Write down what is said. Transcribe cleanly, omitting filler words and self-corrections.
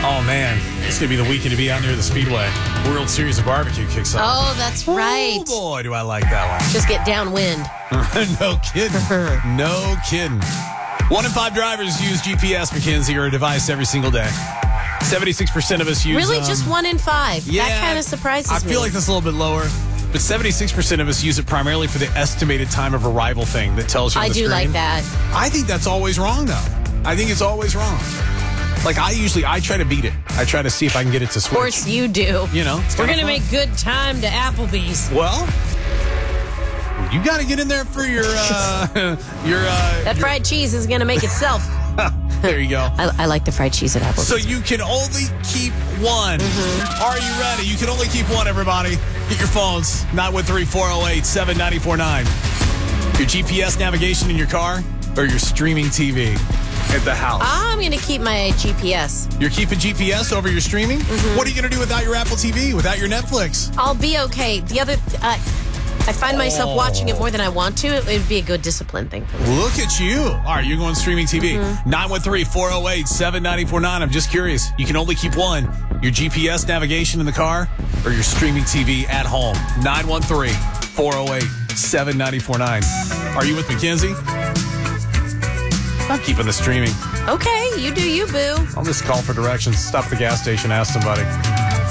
Oh, man. It's going to be the weekend to be out near the Speedway. World Series of Barbecue kicks off. Oh, that's right. Oh, boy, do I like that one. Just get downwind. No kidding. No kidding. 1 in 5 drivers use GPS, McKenzie, or a device every single day. 76% of us use... Really? Just 1 in 5? Yeah. That kind of surprises me. I feel like that's a little bit lower. But 76% of us use it primarily for the estimated time of arrival thing that tells you on the screen. I do like that. I think that's always wrong, though. I think it's always wrong. Like, I try to beat it. I try to see if I can get it to switch. Of course you do. You know, we're going to make good time to Applebee's. Well, you got to get in there for your that fried cheese is going to make itself. There you go. I like the fried cheese at Applebee's. So you can only keep one. Mm-hmm. Are you ready? You can only keep one, everybody. Get your phones. 913-408-7949. Your GPS navigation in your car or your streaming TV at the house? I'm going to keep my GPS. You're keeping GPS over your streaming? Mm-hmm. What are you going to do without your Apple TV, without your Netflix? I'll be okay. The other... I find myself watching it more than I want to. It would be a good discipline thing for me. Look at you. All right, you're going streaming TV. 913-408-7949. I'm just curious. You can only keep one. Your GPS navigation in the car or your streaming TV at home. 913-408-7949. Are you with McKenzie? I'm keeping the streaming. Okay, you do you, boo. I'll just call for directions. Stop at the gas station, ask somebody.